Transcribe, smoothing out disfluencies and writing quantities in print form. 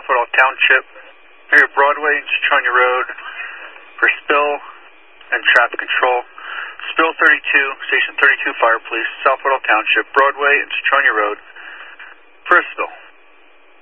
South Woodall Township, area Broadway and Chichonia Road for spill and traffic control. Spill 32, Station 32 Fire Police, South Woodall Township, Broadway and Chichonia Road for a spill.